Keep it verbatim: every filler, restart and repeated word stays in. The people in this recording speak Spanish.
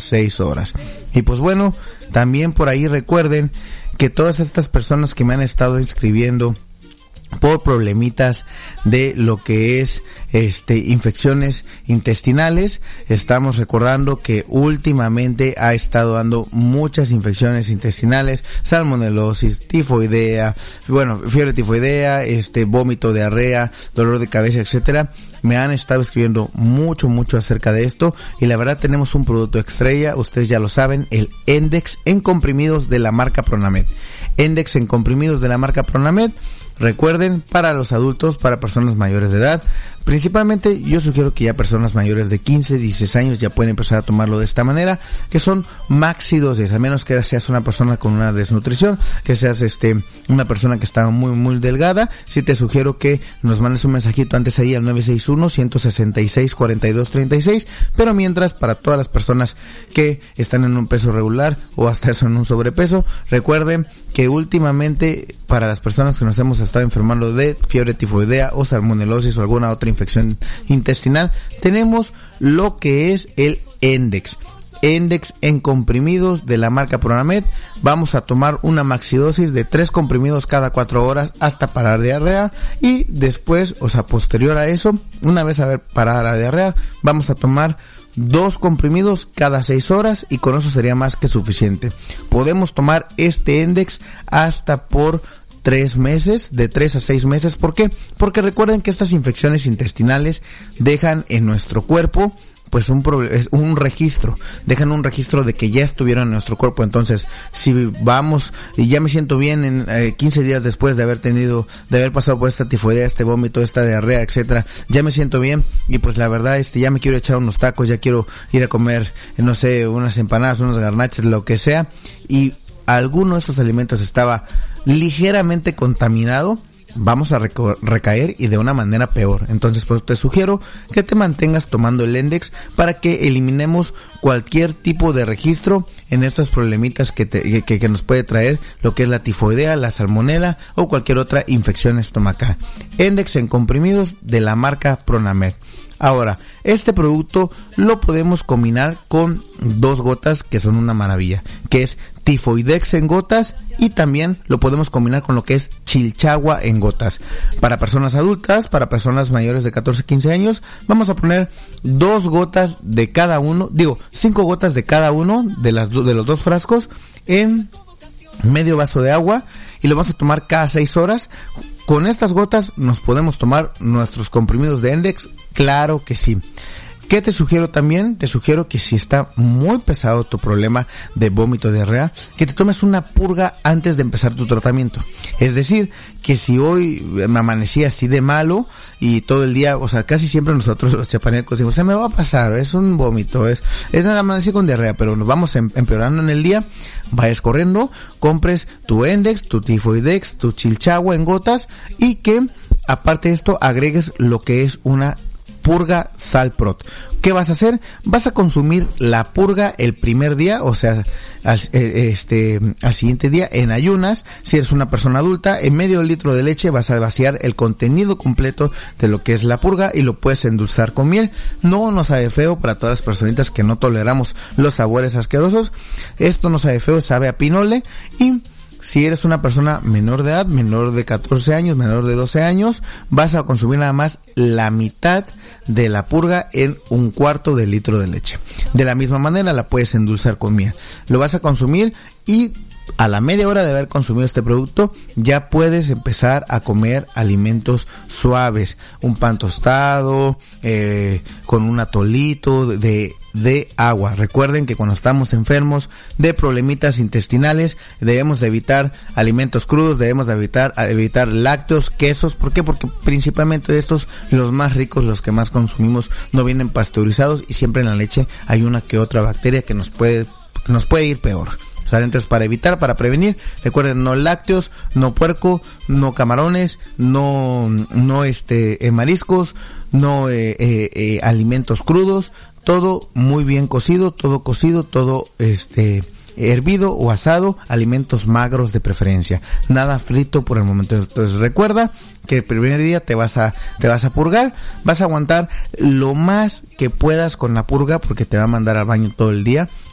seis horas. Y pues bueno, también por ahí recuerden que todas estas personas que me han estado inscribiendo por problemitas de lo que es este infecciones intestinales, estamos recordando que últimamente ha estado dando muchas infecciones intestinales, salmonelosis, tifoidea, bueno, fiebre tifoidea, este vómito, diarrea, dolor de cabeza, etcétera. Me han estado escribiendo mucho, mucho acerca de esto y la verdad tenemos un producto estrella, ustedes ya lo saben, el Endex en comprimidos de la marca Pronamed. Endex en comprimidos de la marca Pronamed. Recuerden, para los adultos, para personas mayores de edad, principalmente yo sugiero que ya personas mayores de quince, dieciséis años ya pueden empezar a tomarlo de esta manera, que son maxi dosis, a menos que seas una persona con una desnutrición, que seas este una persona que está muy muy delgada. Sí te sugiero que nos mandes un mensajito antes ahí al nueve seis uno, uno seis seis, cuatro dos tres seis, pero mientras, para todas las personas que están en un peso regular o hasta eso en un sobrepeso, recuerden que últimamente para las personas que nos hemos estado enfermando de fiebre tifoidea o salmonelosis o alguna otra infección intestinal, tenemos lo que es el Endex. Endex en comprimidos de la marca Pronamed. Vamos a tomar una maxidosis de tres comprimidos cada cuatro horas hasta parar diarrea, y después, o sea, posterior a eso, una vez haber parado la diarrea, vamos a tomar dos comprimidos cada seis horas y con eso sería más que suficiente. Podemos tomar este Endex hasta por tres meses, de tres a seis meses. ¿Por qué? Porque recuerden que estas infecciones intestinales dejan en nuestro cuerpo pues un pro, es un registro, dejan un registro de que ya estuvieron en nuestro cuerpo. Entonces, si vamos y ya me siento bien en eh, quince días después de haber tenido, de haber pasado por esta tifoidea, este vómito, esta diarrea, etcétera, ya me siento bien y pues la verdad este ya me quiero echar unos tacos, ya quiero ir a comer, no sé, unas empanadas, unas garnachas, lo que sea, y alguno de estos alimentos estaba ligeramente contaminado, vamos a reco- recaer y de una manera peor. Entonces pues te sugiero que te mantengas tomando el Endex para que eliminemos cualquier tipo de registro en estos problemitas que, te, que, que nos puede traer lo que es la tifoidea, la salmonela o cualquier otra infección estomacal. Endex en comprimidos de la marca Pronamed. Ahora, este producto lo podemos combinar con dos gotas que son una maravilla, que es Tifoidex en gotas, y también lo podemos combinar con lo que es Chilchagua en gotas. Para personas adultas, para personas mayores de catorce a quince años, vamos a poner dos gotas de cada uno, digo, cinco gotas de cada uno de las do, de los dos frascos en medio vaso de agua y lo vamos a tomar cada seis horas. Con estas gotas nos podemos tomar nuestros comprimidos de Endex, claro que sí. ¿Qué te sugiero también? Te sugiero que si está muy pesado tu problema de vómito, diarrea, que te tomes una purga antes de empezar tu tratamiento. Es decir, que si hoy me amanecí así de malo y todo el día, o sea, casi siempre nosotros los chapanecos decimos, se me va a pasar, es un vómito, es, es una amanecí con diarrea, pero nos vamos empeorando en el día, vayas corriendo, compres tu Endex, tu Tifoidex, tu Chilchagua en gotas, y que aparte de esto agregues lo que es una purga Salprot. ¿Qué vas a hacer? Vas a consumir la purga el primer día, o sea, al, este, al siguiente día en ayunas. Si eres una persona adulta, en medio litro de leche vas a vaciar el contenido completo de lo que es la purga y lo puedes endulzar con miel. No nos sabe feo para todas las personitas que no toleramos los sabores asquerosos. Esto no sabe feo, sabe a pinole. Y si eres una persona menor de edad, menor de catorce años, menor de doce años, vas a consumir nada más la mitad de la purga en un cuarto de litro de leche. De la misma manera la puedes endulzar con miel. Lo vas a consumir y a la media hora de haber consumido este producto ya puedes empezar a comer alimentos suaves. Un pan tostado, eh, con un atolito de... de agua. Recuerden que cuando estamos enfermos de problemitas intestinales debemos de evitar alimentos crudos, debemos de evitar evitar lácteos, quesos. ¿Por qué? Porque principalmente de estos, los más ricos, los que más consumimos, no vienen pasteurizados y siempre en la leche hay una que otra bacteria que nos puede que nos puede ir peor. O sea, entonces para evitar, para prevenir, recuerden, no lácteos, no puerco, no camarones, no no este eh, mariscos, no eh, eh, eh, alimentos crudos, todo muy bien cocido, todo cocido, todo este hervido o asado, alimentos magros de preferencia, nada frito por el momento. Entonces recuerda que el primer día te vas a te vas a purgar, vas a aguantar lo más que puedas con la purga porque te va a mandar al baño todo el día.